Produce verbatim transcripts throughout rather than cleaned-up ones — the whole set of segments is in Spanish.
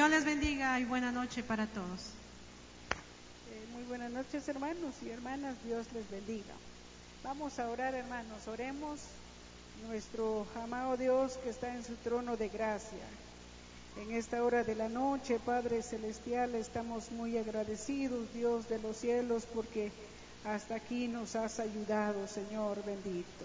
Dios les bendiga y buena noche para todos. Eh, muy buenas noches, hermanos y hermanas, Dios les bendiga. Vamos a orar, hermanos, oremos. Nuestro amado Dios que está en su trono de gracia. En esta hora de la noche, Padre Celestial, estamos muy agradecidos, Dios de los cielos, porque hasta aquí nos has ayudado, Señor bendito.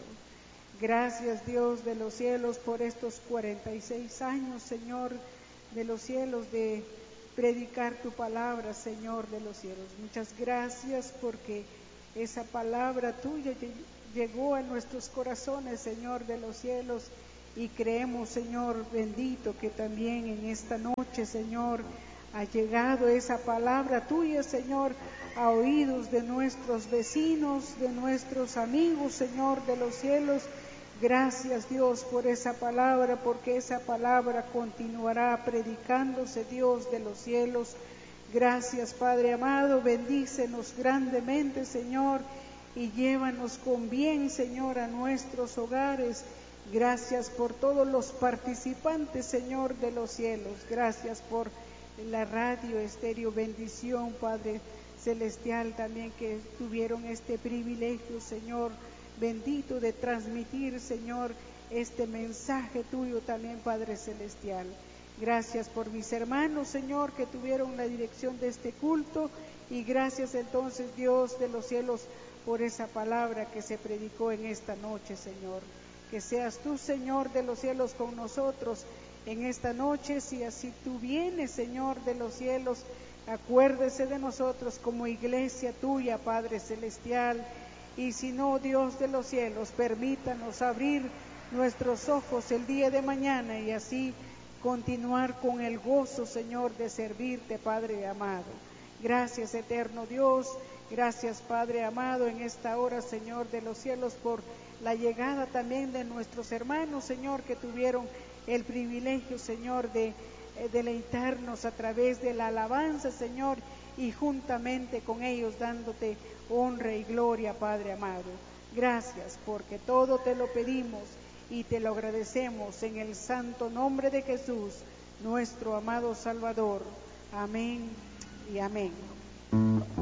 Gracias, Dios de los cielos, por estos cuarenta y seis años, Señor de los cielos, de predicar tu palabra, Señor de los cielos. Muchas gracias porque esa palabra tuya llegó a nuestros corazones, Señor de los cielos, y creemos, Señor bendito, que también en esta noche, Señor, ha llegado esa palabra tuya, Señor, a oídos de nuestros vecinos, de nuestros amigos, Señor de los cielos. Gracias, Dios, por esa palabra, porque esa palabra continuará predicándose, Dios de los cielos. Gracias, Padre amado, bendícenos grandemente, Señor, y llévanos con bien, Señor, a nuestros hogares. Gracias por todos los participantes, Señor de los cielos. Gracias por la radio Estéreo Bendición, Padre Celestial, también que tuvieron este privilegio, Señor bendito, de transmitir, Señor, este mensaje tuyo también, Padre Celestial. Gracias por mis hermanos, Señor, que tuvieron la dirección de este culto, y gracias entonces, Dios de los cielos, por esa palabra que se predicó en esta noche, Señor. Que seas tú, Señor de los cielos, con nosotros en esta noche. Si así tú vienes, Señor de los cielos, acuérdese de nosotros como iglesia tuya, Padre Celestial. Y si no, Dios de los cielos, permítanos abrir nuestros ojos el día de mañana y así continuar con el gozo, Señor, de servirte, Padre amado. Gracias, eterno Dios. Gracias, Padre amado, en esta hora, Señor de los cielos, por la llegada también de nuestros hermanos, Señor, que tuvieron el privilegio, Señor, de eh, deleitarnos a través de la alabanza, Señor, y juntamente con ellos dándote honra y gloria, Padre amado. Gracias, porque todo te lo pedimos y te lo agradecemos en el santo nombre de Jesús, nuestro amado Salvador. Amén y amén.